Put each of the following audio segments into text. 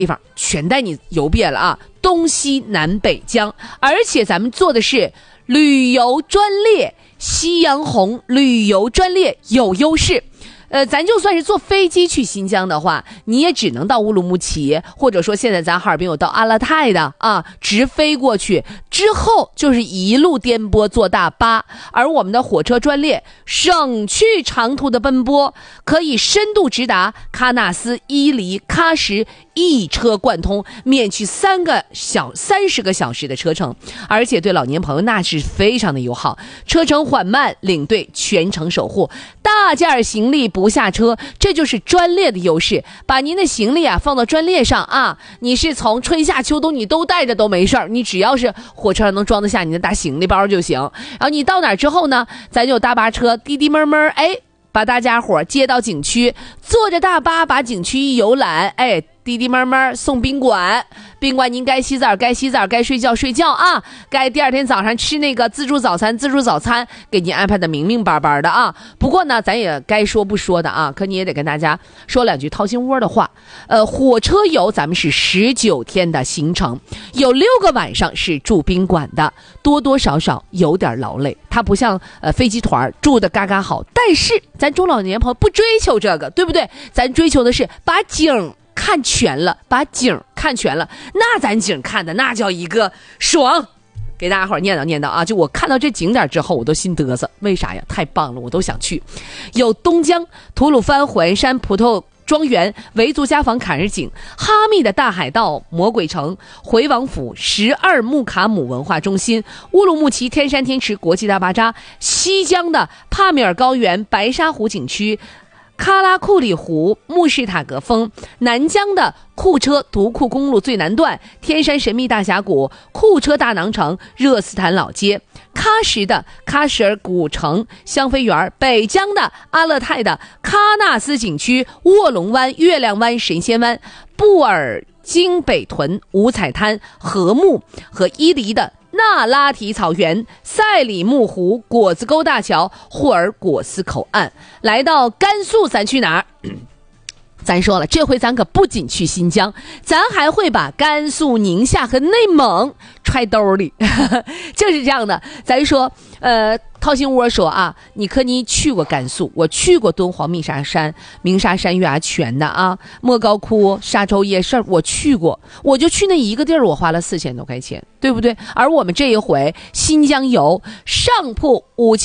地方全带你游遍了啊，东西南北疆，而且咱们做的是旅游专列，夕阳红旅游专列有优势。咱就算是坐飞机去新疆的话，你也只能到乌鲁木齐，或者说现在咱哈尔滨有到阿勒泰的啊，直飞过去，之后就是一路颠簸坐大巴。而我们的火车专列省去长途的奔波，可以深度直达喀纳斯、伊犁、喀什，一车贯通，免去30个小时的车程，而且对老年朋友那是非常的友好，车程缓慢，领队全程守护，大件行李不下车，这就是专列的优势。把您的行李啊放到专列上啊，你是从春夏秋冬你都带着都没事儿，你只要是火车上能装得下你的大行李包就行。然后你到哪儿之后呢，咱就有大巴车滴滴闷闷，把大家伙接到景区，坐着大巴把景区一游览，滴滴慢慢送宾馆，宾馆您该洗澡该洗澡，该睡觉睡觉啊，该第二天早上吃那个自助早餐给您安排的明明白白的啊。不过呢，咱也该说不说的啊，可你也得跟大家说两句掏心窝的话。火车游咱们是19天的行程，有6个晚上是住宾馆的，多多少少有点劳累，它不像飞机团住的嘎嘎好，但是咱中老年朋友不追求这个，对不对？咱追求的是把景看全了，那咱景看的那叫一个爽。给大家伙念叨啊，就我看到这景点之后我都心嘚瑟，为啥呀？太棒了，我都想去。有东江、吐鲁番、火焰山、葡萄庄园、维族家访坎日景、哈密的大海盗、魔鬼城、回王府、12木卡姆文化中心、乌鲁木齐天山天池国际大巴扎、西江的帕米尔高原、白沙湖景区、喀拉库里湖、穆士塔格峰，南疆的库车独库公路最南段、天山神秘大峡谷、库车大囊城、热斯坦老街，喀什的喀什尔古城、香妃园，北疆的阿勒泰的喀纳斯景区、卧龙湾、月亮湾、神仙湾，布尔津北屯、五彩滩、禾木和伊犁的那拉提草原、赛里木湖、果子沟大桥、霍尔果斯口岸。来到甘肃咱去哪儿？咱说了，这回咱可不仅去新疆，咱还会把甘肃、宁夏和内蒙揣兜里就是这样的。咱说掏心窝说啊，你去过甘肃，我去过敦煌、鸣沙山、鸣沙山月牙泉的啊，莫高窟、沙洲夜市我去过，我就去那一个地儿，我花了4000多块钱，对不对？而我们这一回新疆游，上铺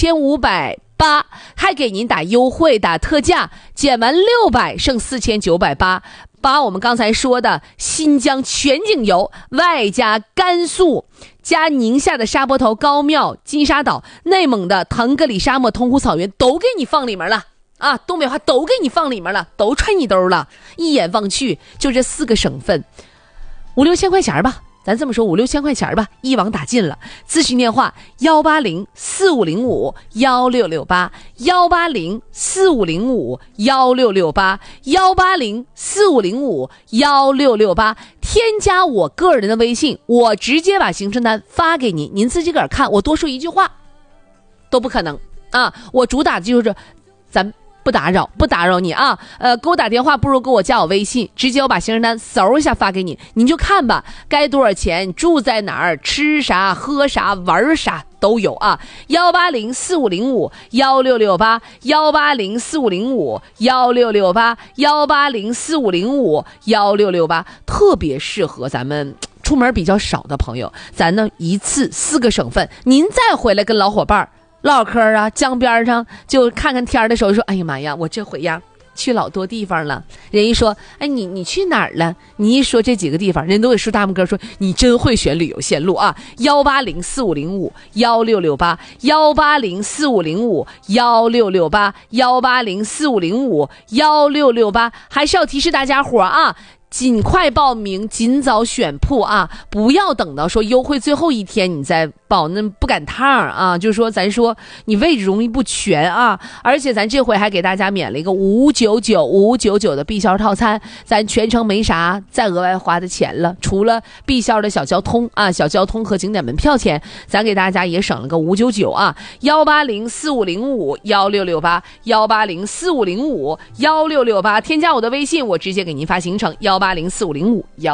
5580，还给您打优惠打特价，减完600剩4980，把我们刚才说的新疆全景游外加甘肃加宁夏的沙坡头、高庙、金沙岛、内蒙的腾格里沙漠、通湖草原都给你放里面了啊，东北话都给你放里面了，都揣你兜了。一眼望去就这4个省份，5、6千块钱吧，咱这么说5、6千块钱吧，一网打尽了。咨询电话18045051668，18045051668，18045051668，添加我个人的微信，我直接把行程单发给您，您自己个儿看，我多说一句话都不可能啊！我主打的就是咱不打扰你啊！给我打电话不如给我加我微信，直接我把行程单嗖一下发给你，您就看吧，该多少钱，住在哪儿，吃啥喝啥玩啥都有啊！18045051668，18045051668，18045051668，特别适合咱们出门比较少的朋友，咱呢一次4个省份，您再回来跟老伙伴唠嗑啊，江边上就看看天的时候说，哎呀妈呀，我这回呀去老多地方了。人一说，哎，你去哪儿了？你一说这几个地方，人都会竖大拇哥说，你真会选旅游线路啊！18045051668，18045051668，18045051668，还是要提示大家伙啊，尽快报名，尽早选铺啊！不要等到说优惠最后一天你再报，那不赶趟啊！就是说，咱说你位置容易不全啊！而且咱这回还给大家免了一个599的必销套餐，咱全程没啥再额外花的钱了，除了必销的小交通啊、小交通和景点门票钱，咱给大家也省了个599啊！18045051668，18045051668，添加我的微信，我直接给您发行程 08045051。